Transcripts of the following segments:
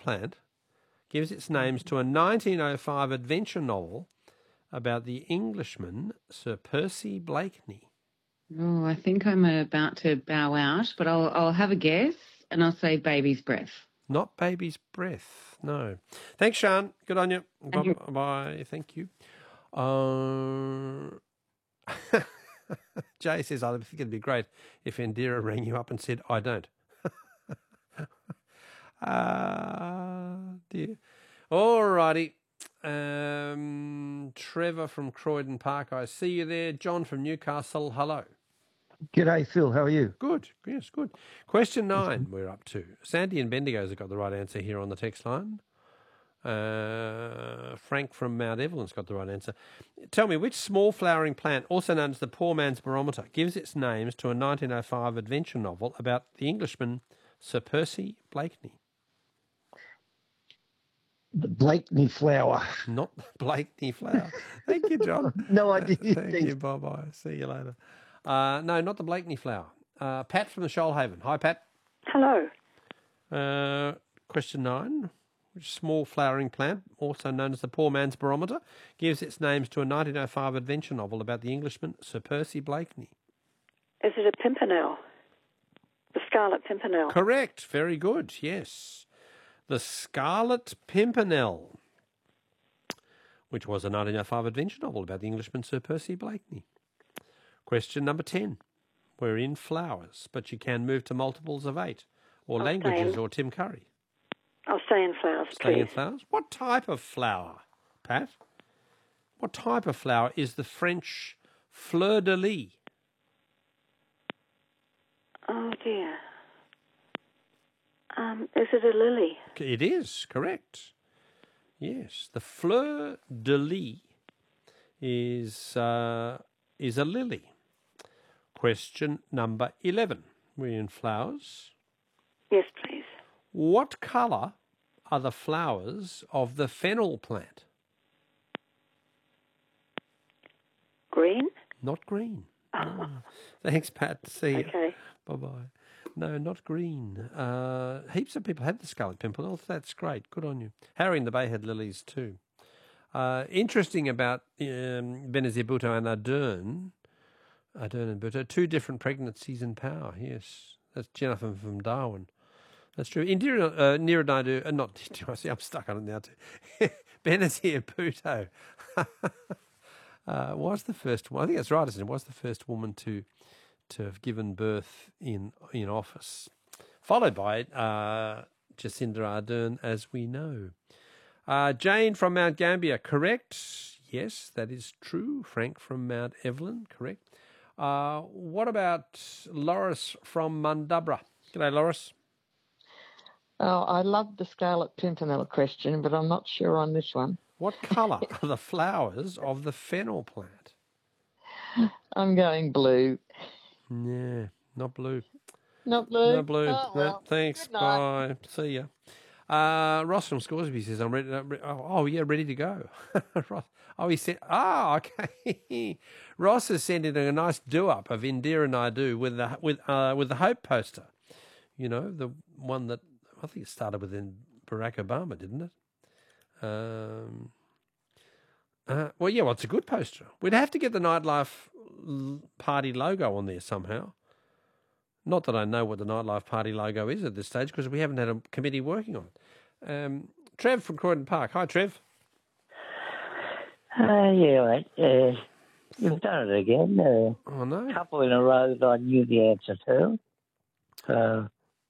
plant gives its names to a 1905 adventure novel about the Englishman Sir Percy Blakeney? Oh, I think I'm about to bow out, but I'll have a guess and I'll say baby's breath. Not baby's breath, no. Thanks, Sean. Good on you. Andrew. Bye. Thank you. Jay says, I think it'd be great if Indira rang you up and said, I don't. Dear. All righty. Trevor from Croydon Park, I see you there. John from Newcastle, hello. G'day, Phil. How are you? Good. Yes, good. Question 9 we're up to. Sandy and Bendigo's have got the right answer here on the text line. Frank from Mount Evelyn's got the right answer. Tell me, which small flowering plant, also known as the poor man's barometer, gives its names to a 1905 adventure novel about the Englishman Sir Percy Blakeney? The Blakeney flower. Not the Blakeney flower. Thank you, John. No idea. Thank you. Bye-bye. See you later. No, not the Blakeney flower. Pat from the Shoalhaven. Hi, Pat. Hello. Question 9. Which small flowering plant, also known as the poor man's barometer, gives its names to a 1905 adventure novel about the Englishman Sir Percy Blakeney? Is it a pimpernel? The scarlet pimpernel? Correct. Very good. Yes. The Scarlet Pimpernel, which was a 1905 adventure novel about the Englishman Sir Percy Blakeney. Question number 10. We're in flowers, but you can move to multiples of 8, or languages, or Tim Curry. I'll stay in flowers, please. Staying in flowers? What type of flower, Pat? What type of flower is the French fleur de lis? Oh, dear. Is it a lily? It is, correct. Yes, the fleur de lis is a lily. Question number 11. We're in flowers. Yes, please. What colour are the flowers of the fennel plant? Green? Not green. No. Thanks, Pat. See you. Okay. Bye-bye. No, not green. Heaps of people have the scarlet pimpernel. That's great. Good on you. Harry in the Bay had lilies too. Interesting about Benazir Bhutto and Ardern and Bhutto, 2 different pregnancies in power. Yes, that's Jennifer from Darwin. That's true. Indira Naidu, not Indira, see, I'm stuck on it now too. Benazir Bhutto was the first one. I think that's right, isn't it? Was the first woman to have given birth in office, followed by Jacinda Ardern, as we know. Jane from Mount Gambier, correct? Yes, that is true. Frank from Mount Evelyn, correct. What about Loris from Mundubra? G'day, Loris. Oh, I love the Scarlet Pimpernel question, but I'm not sure on this one. What colour are the flowers of the fennel plant? I'm going blue. Yeah, not blue. Not blue? No blue. Oh, well. No, thanks. Good night. Bye. See ya. Ross from Scoresby says, I'm ready. Ready to go. Ross. Oh, he said, okay. Ross has sent in a nice do-up of Indira Naidu with the Hope poster. You know, the one that I think it started with Barack Obama, didn't it? It's a good poster. We'd have to get the Nightlife Party logo on there somehow. Not that I know what the Nightlife Party logo is at this stage because we haven't had a committee working on it. Trev from Croydon Park. Hi, Trev. Mate. You've done it again. Oh, no. A couple in a row that I knew the answer to.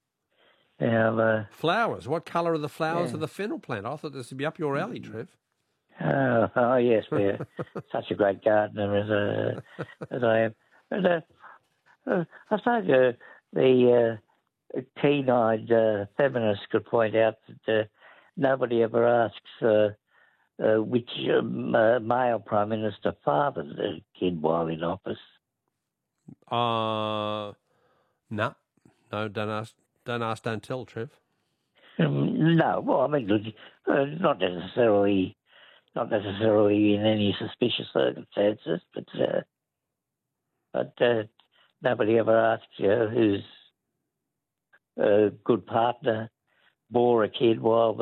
Flowers. What colour are the flowers of the fennel plant? I thought this would be up your alley, Trev. Yes, we're such a great gardener as I am. But I suppose the keen-eyed feminist could point out that nobody ever asks which male Prime Minister fathered a kid while in office. No, don't ask, don't tell, Trev. No, well, I mean, not necessarily in any suspicious circumstances, but nobody ever asks whose good partner bore a kid while